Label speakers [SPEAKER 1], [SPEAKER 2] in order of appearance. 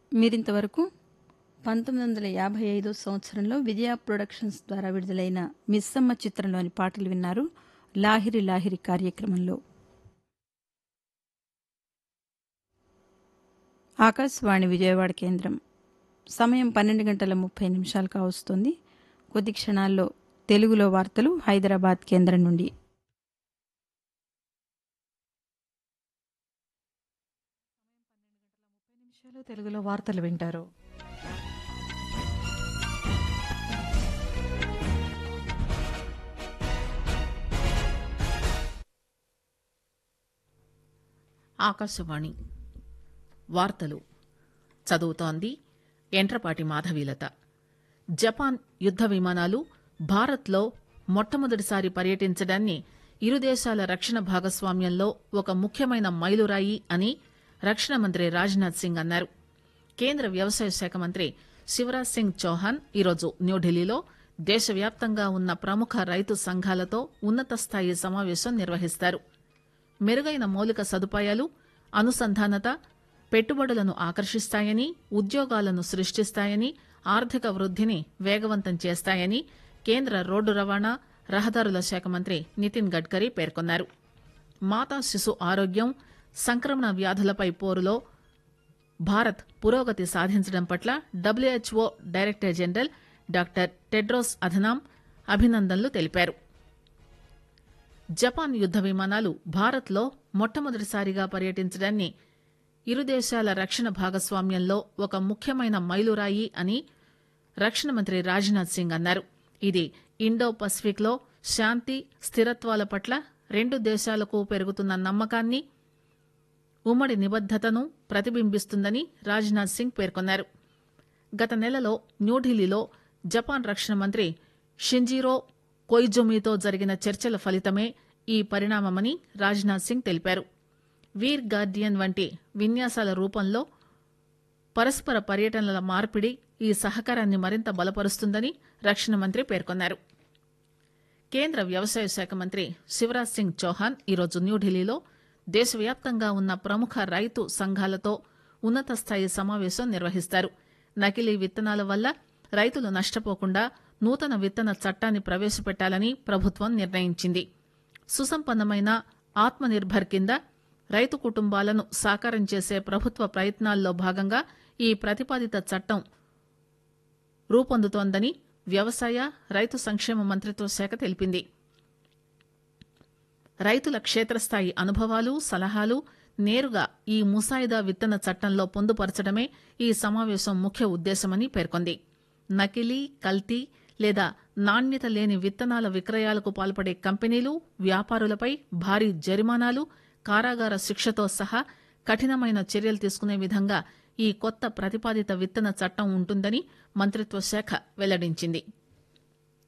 [SPEAKER 1] మీరింతవరకు 1955 సంవత్సరంలో విజయ ప్రొడక్షన్స్ ద్వారా విడుదలైన మిస్సమ్మ చిత్రంలోని పాటలు విన్నారు. లాహిరి లాహిరి కార్యక్రమంలో. ఆకాశవాణి విజయవాడ కేంద్రం. సమయం 12:30 కావస్తోంది. కొద్ది క్షణాల్లో తెలుగులో వార్తలు హైదరాబాద్ కేంద్రం నుండి.
[SPEAKER 2] తెలుగులో వార్తలు వింటారు.
[SPEAKER 3] ఆకాశవాణి వార్తలు చదువుతోంది ఎంట్రపాటి మాధవీలత. జపాన్ యుద్ద విమానాలు భారత్లో మొట్టమొదటిసారి పర్యటించడాన్ని ఇరు దేశాల రక్షణ భాగస్వామ్యంలో ఒక ముఖ్యమైన మైలురాయి అని రక్షణ మంత్రి రాజ్నాథ్ సింగ్ అన్నారు. కేంద్ర వ్యవసాయ శాఖ మంత్రి శివరాజ్ సింగ్ చౌహాన్ ఈరోజు న్యూఢిల్లీలో దేశవ్యాప్తంగా ఉన్న ప్రముఖ రైతు సంఘాలతో ఉన్నత స్థాయి సమావేశం నిర్వహిస్తారు. మెరుగైన మౌలిక సదుపాయాలు, అనుసంధానత పెట్టుబడులను ఆకర్షిస్తాయని, ఉద్యోగాలను సృష్టిస్తాయని, ఆర్థిక వృద్ధిని వేగవంతం చేస్తాయని కేంద్ర రోడ్డు రవాణా, రహదారుల శాఖ మంత్రి నితిన్ గడ్కరీ పేర్కొన్నారు. మాతా శిశు ఆరోగ్యం, సంక్రమణ వ్యాధులపై పోరులో భారత్ పురోగతి సాధించడం పట్ల WHO director general doctor Tedros Adhanom అభినందనలు తెలిపారు. జపాన్ యుద్ద విమానాలు భారత్లో మొట్టమొదటిసారిగా పర్యటించడాన్ని ఇరు దేశాల రక్షణ భాగస్వామ్యంలో ఒక ముఖ్యమైన మైలురాయి అని రక్షణ మంత్రి రాజ్నాథ్ సింగ్ అన్నారు. ఇది ఇండో పసిఫిక్ లో శాంతి, స్థిరత్వాల పట్ల రెండు దేశాలకు పెరుగుతున్న నమ్మకాన్ని, ఉమ్మడి నిబద్దతను ప్రతిబింబిస్తుందని రాజ్నాథ్ సింగ్ పేర్కొన్నారు. గత నెలలో న్యూఢిల్లీలో జపాన్ రక్షణ మంత్రి షింజిరో కొయిజుమితో జరిగిన చర్చల ఫలితమే ఈ పరిణామమని రాజ్నాథ్ సింగ్ తెలిపారు. వీర్ గార్డియన్ వంటి విన్యాసాల రూపంలో పరస్పర పర్యటనల మార్పిడి ఈ సహకారాన్ని మరింత బలపరుస్తుందని రక్షణ మంత్రి పేర్కొన్నారు. కేంద్ర వ్యవసాయ శాఖ మంత్రి శివరాజ్ సింగ్ చౌహాన్ ఈరోజు న్యూఢిల్లీలో దేశవ్యాప్తంగా ఉన్న ప్రముఖ రైతు సంఘాలతో ఉన్నత స్థాయి సమావేశం నిర్వహిస్తారు. నకిలీ విత్తనాల వల్ల రైతులు నష్టపోకుండా నూతన విత్తన చట్టాన్ని ప్రవేశపెట్టాలని ప్రభుత్వం నిర్ణయించింది. సుసంపన్నమైన ఆత్మ నిర్భర్ కింద రైతు కుటుంబాలను సాకారం చేసే ప్రభుత్వ ప్రయత్నాల్లో భాగంగా ఈ ప్రతిపాదిత చట్టం రూపొందుతోందని వ్యవసాయ, రైతు సంక్షేమ మంత్రిత్వ శాఖ తెలిపింది. రైతుల క్షేత్రస్థాయి అనుభవాలు, సలహాలు నేరుగా ఈ ముసాయిదా విత్తన చట్టంలో పొందుపరచడమే ఈ సమావేశం ముఖ్య ఉద్దేశమని పేర్కొంది. నకిలీ, కల్తీ లేదా నాణ్యత లేని విత్తనాల విక్రయాలకు పాల్పడే కంపెనీలు, వ్యాపారులపై భారీ జరిమానాలు, కారాగార శిక్షతో సహా కఠినమైన చర్యలు తీసుకునే విధంగా ఈ కొత్త ప్రతిపాదిత విత్తన చట్టం ఉంటుందని మంత్రిత్వ శాఖ వెల్లడించింది.